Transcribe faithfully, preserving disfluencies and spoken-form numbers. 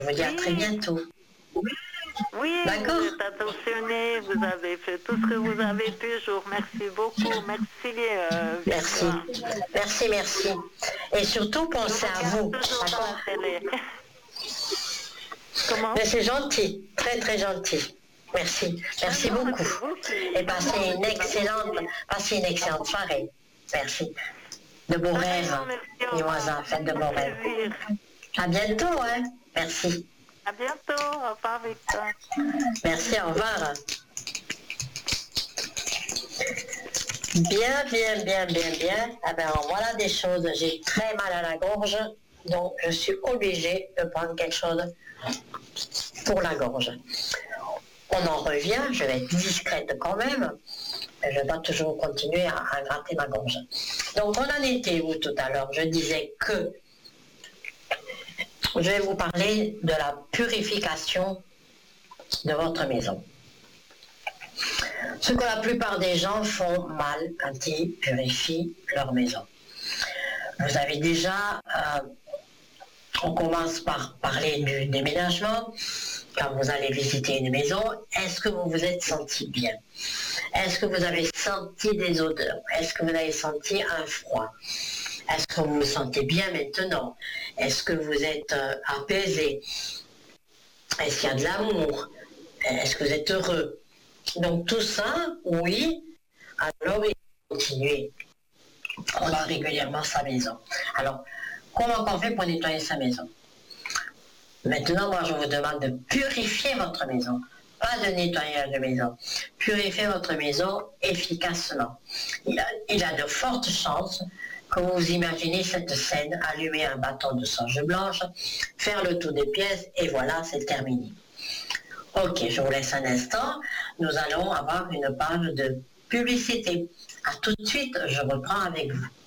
Je vous dis à très Oui. bientôt. Oui, D'accord. vous êtes attentionné, vous avez fait tout ce que vous avez pu. Je vous remercie beaucoup. Merci, euh, Merci. Victoire. Merci, merci. Et surtout, Je pensez à regarde vous. toujours dans D'accord? la télé. Comment? Mais c'est gentil, très très gentil. Merci, merci Ah non, beaucoup. c'est vous qui... Et passez une excellente, passez une excellente soirée. Merci. De beaux rêves. Merci, au Et moi, revoir. en fait de beaux rêves. Plaisir. À bientôt, hein. Merci. À bientôt. Au revoir, Victor. Merci, au revoir. Bien, bien, bien, bien, bien. Ah ben, voilà des choses. J'ai très mal à la gorge, donc je suis obligée de prendre quelque chose pour la gorge. On en revient, je vais être discrète quand même, mais je ne vais pas toujours continuer à, à gratter ma gorge. Donc on en était où tout à l'heure? Je disais que je vais vous parler de la purification de votre maison. Ce que la plupart des gens font mal quand ils purifient leur maison. Vous avez déjà, euh, on commence par parler du déménagement. Quand vous allez visiter une maison, est-ce que vous vous êtes senti bien? Est-ce que vous avez senti des odeurs? Est-ce que vous avez senti un froid? Est-ce que vous vous sentez bien maintenant? Est-ce que vous êtes euh, apaisé? Est-ce qu'il y a de l'amour? Est-ce que vous êtes heureux? Donc tout ça, oui, alors il faut continuer. On a régulièrement sa maison. Alors, comment on fait pour nettoyer sa maison? Maintenant, moi, je vous demande de purifier votre maison, pas de nettoyage de maison. Purifiez votre maison efficacement. Il a, il a de fortes chances que vous imaginez cette scène, allumer un bâton de sauge blanche, faire le tour des pièces, et voilà, c'est terminé. Ok, je vous laisse un instant. Nous allons avoir une page de publicité. À tout de suite, je reprends avec vous.